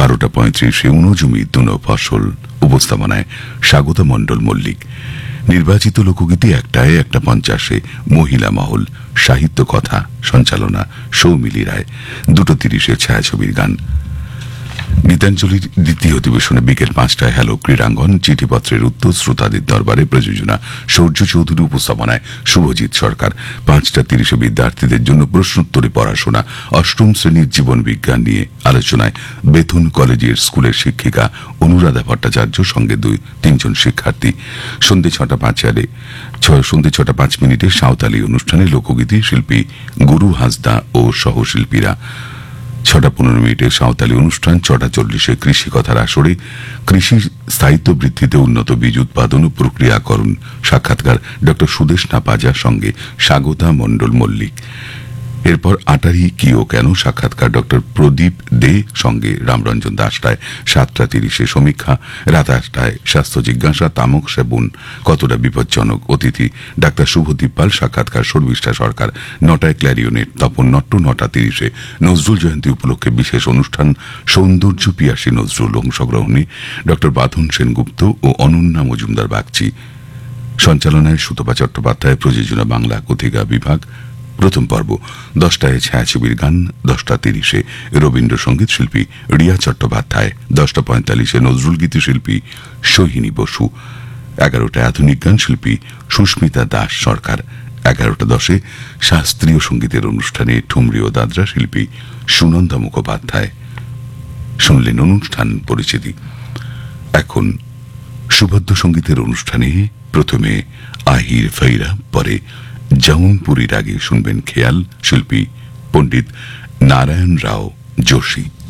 12:35 অনুজমি দুনো ফসল উপস্থাপনায় স্বাগতা মণ্ডল মল্লিক। নির্বাচিত লোকগীতি 1:50 মহিলা মহল সাহিত্য কথা সঞ্চালনা সৌমিলি রায়। 2:30 ছায়াছবির গান। গীতাঞ্জলির দ্বিতীয় অধিবেশনে বিকেল 5টায় হ্যালো ক্রীড়াঙ্গন চিঠিপত্রের উত্তর শ্রোতাদের দরবারে প্রযোজনা সৌর্য চৌধুরী উপস্থাপনায় শুভজিৎ সরকার। 5:30 বিদ্যার্থীদের জন্য প্রশ্নোত্তরে পড়াশোনা অষ্টম শ্রেণীর জীবন বিজ্ঞান নিয়ে আলোচনায় বেথুন কলেজের স্কুলের শিক্ষিকা অনুরাধা ভট্টাচার্য সঙ্গে 2-3 শিক্ষার্থী। সন্ধ্যে 6:05 সাঁওতালি অনুষ্ঠানে লোকগীতি শিল্পী গুরু হাসদা ও সহশিল্পীরা। 6:15 সাঁওতালি অনুষ্ঠান। 6:40 কৃষি কথার আসরে কৃষি স্থায়িত্ব বৃদ্ধিতে উন্নত বীজ উৎপাদন ও প্রক্রিয়াকরণ সাক্ষাৎকার ড সুদেষ্ণা পাজা সঙ্গে স্বাগতা মণ্ডল মল্লিক। এরপর আটারি কি ও কেন সাক্ষাৎকার ড প্রদীপ দে সঙ্গে রামরঞ্জন দাস রায়। 7:30 সমীক্ষা। রাত 8টায় স্বাস্থ্য জিজ্ঞাসা তামাক সেবন কতটা বিপজ্জনক অতিথি ডাক্তার শুভদীপ পাল সাক্ষাৎকার শর্মিষ্ঠা সরকার। 9টায় ক্ল্যারিওনেট তপন নট্ট। 9:30 নজরুল জয়ন্তী উপলক্ষে বিশেষ অনুষ্ঠান সৌন্দর্য পিয়াসী নজরুল অংশগ্রহণে ড বাঁধন সেনগুপ্ত ও অনন্যা মজুমদার বাগচি। সঞ্চালনায় সুতপা চট্টোপাধ্যায়। প্রযোজনা বাংলা কথিকা বিভাগ। প্রথম পর্ব। 10টায় ছায়াছবির গান। 10:30 রবীন্দ্রসঙ্গীত শিল্পী রিয়া চট্টোপাধ্যায়। 10:45 নজরুল গীতি শিল্পী সোহিনী বসু। 11টায় আধুনিক গান শিল্পী সুস্মিতা দাস সরকার। 11:10 শাস্ত্রীয় সঙ্গীতের অনুষ্ঠানে ঠুমরি ও দাদরা শিল্পী সুনন্দা মুখোপাধ্যায়। শুনলেন অনুষ্ঠান পরিচিতি। এখন সুবদ্ধ সঙ্গীতের অনুষ্ঠানে প্রথমে আহির ফৈরা, পরে জৌনপুরীর আগে শুনবেন খেয়াল শিল্পী পণ্ডিত নারায়ণ রাও যোশী।